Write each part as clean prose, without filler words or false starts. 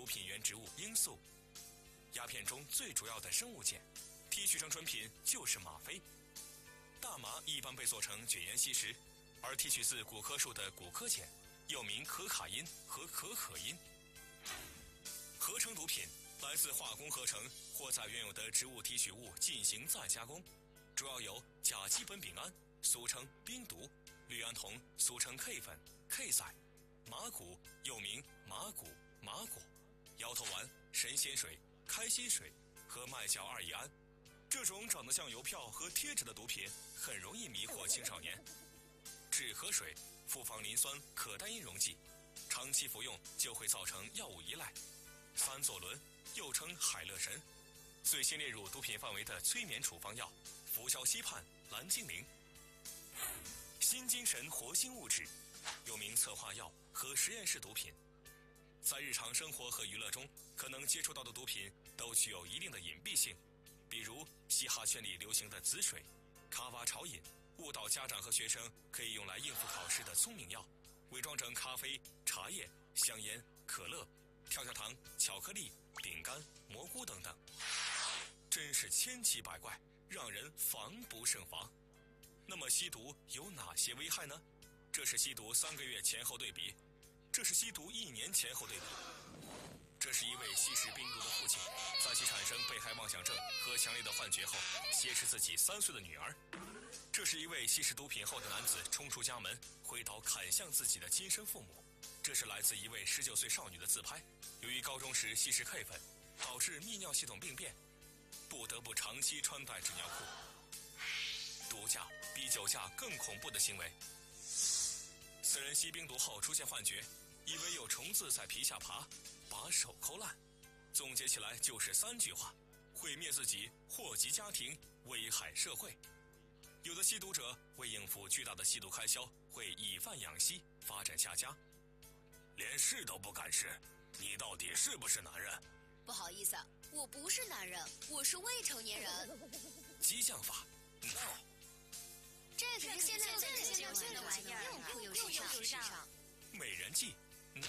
毒品原植物罂粟。鸦片中最主要的生物键，提取成纯品就是吗啡。大麻一般被做成卷烟吸食，而提取自古柯树的古柯碱，又名可卡因和可可因。合成毒品来自化工合成或在原有的植物提取物进行再加工，主要有甲基苯丙胺，俗称冰毒；氯胺酮，俗称 K 粉、K 仔；麻古又名麻古、麻果；摇头丸、神仙水、开心水和麦角二乙胺。这种长得像邮票和贴纸的毒品很容易迷惑青少年。止咳水、复方磷酸可待因溶剂，长期服用就会造成药物依赖。三唑仑又称海乐神，最新列入毒品范围的催眠处方药，氟硝西泮、蓝精灵。新精神活性物质又名策划药和实验室毒品，在日常生活和娱乐中可能接触到的毒品都具有一定的隐蔽性，比如嘻哈圈里流行的紫水、卡瓦潮饮，误导家长和学生可以用来应付考试的聪明药，伪装成咖啡、茶叶、香烟、可乐、跳跳糖、巧克力、饼干、蘑菇等等，真是千奇百怪，让人防不胜防。那么吸毒有哪些危害呢？这是吸毒3个月前后对比，这是吸毒1年前后对比。这是一位吸食冰毒的父亲，在其产生被害妄想症和强烈的幻觉后，挟持自己3岁的女儿。这是一位吸食毒品后的男子冲出家门，挥刀砍向自己的亲生父母。这是来自一位19岁少女的自拍，由于高中时吸食 K 粉，导致泌尿系统病变，不得不长期穿戴纸尿裤。毒驾比酒驾更恐怖的行为。此人吸冰毒后出现幻觉，以为有虫子在皮下爬，把手抠烂。总结起来就是3句话：毁灭自己，祸及家庭，危害社会。有的吸毒者为应付巨大的吸毒开销，会以贩养吸，发展下家。连试都不敢试，你到底是不是男人？ 不好意思，我不是男人，我是未成年人。 激将法 ，no。 这可是现在最流行的玩意儿，又酷又时尚。 美人计 ，no。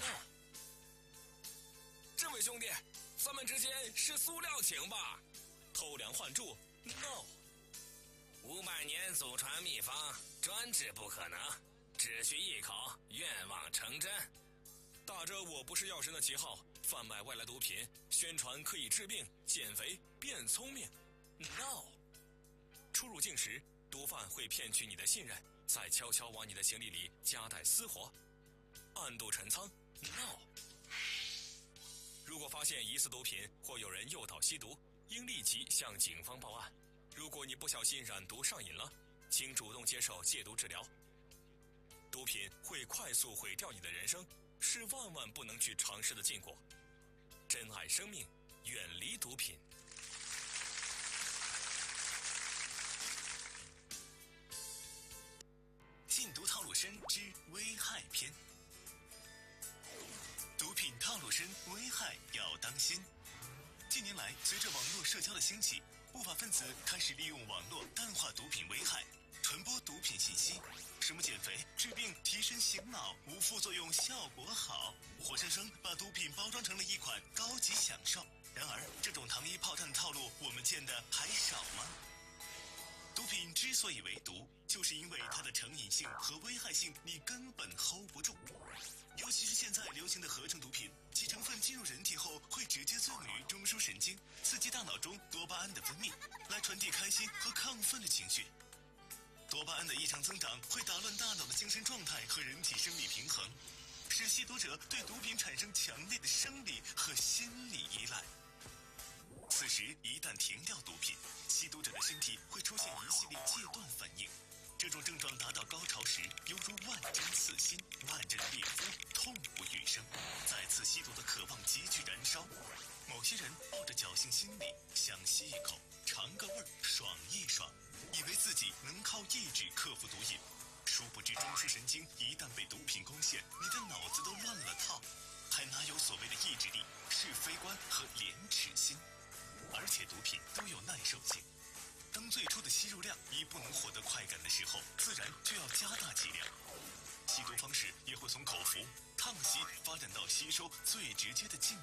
这位兄弟，咱们之间是塑料情吧？偷梁换柱 ，no。500年祖传秘方，专治不可能，只需一口，愿望成真。打着我不是药神的旗号，贩卖外来毒品，宣传可以治病、减肥、变聪明 ，no。出入境时，毒贩会骗取你的信任，再悄悄往你的行李里夹带私货，暗度陈仓 ，no。如果发现疑似毒品或有人诱导吸毒，应立即向警方报案。如果你不小心染毒上瘾了，请主动接受戒毒治疗。毒品会快速毁掉你的人生，是万万不能去尝试的禁果。珍爱生命，远离毒品。禁毒套路深之危害篇。毒品套路深，危害要当心。近年来，随着网络社交的兴起，不法分子开始利用网络淡化毒品危害，传播毒品信息，什么减肥、治病、提神醒脑、无副作用、效果好，活生生把毒品包装成了一款高级享受。然而，这种糖衣炮弹的套路，我们见的还少吗？毒品之所以为毒，就是因为它的成瘾性和危害性你根本 hold 不住。尤其是现在流行的合成毒品，其成分进入人体后会直接作用于中枢神经，刺激大脑中多巴胺的分泌，来传递开心和亢奋的情绪。多巴胺的异常增长会打乱大脑的精神状态和人体生理平衡，使吸毒者对毒品产生强烈的生理和心理依赖。此时一旦停掉毒品，吸毒者的身体会出现一系列戒断反应，这种症状达到高潮时，犹如万针刺心，万阵烈肤，痛不欲生。再次吸毒的渴望急剧燃烧，某些人抱着侥幸心理，想吸一口，尝个味儿，爽一爽，以为自己能靠意志克服毒瘾。殊不知中枢神经一旦被毒品攻陷，你的脑子都乱了套，还哪有所谓的意志力、是非观和廉耻心？而且毒品都有耐受性，当最初的吸入量已不能获得快感的时候，自然就要加大剂量。吸毒方式也会从口服、烫吸发展到吸收最直接的静